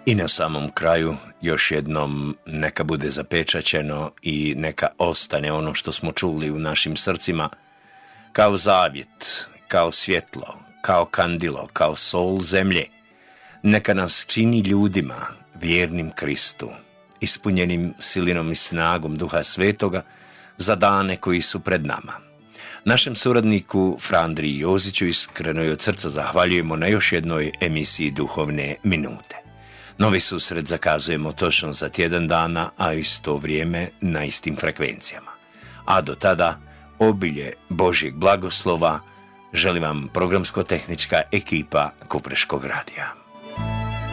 I na samom kraju još jednom neka bude zapečaćeno i neka ostane ono što smo čuli u našim srcima kao zavjet, kao svjetlo, kao kandilo, kao sol zemlje. Neka nas čini ljudima vjernim Kristu, ispunjenim silinom i snagom Duha Svetoga za dane koji su pred nama. Našem suradniku Frandri Joziću iskreno i od srca zahvaljujemo na još jednoj emisiji Duhovne minute. Novi susret zakazujemo točno za tjedan dana, a isto vrijeme na istim frekvencijama. A do tada obilje Božjeg blagoslova želi vam programsko-tehnička ekipa Kupreškog radija.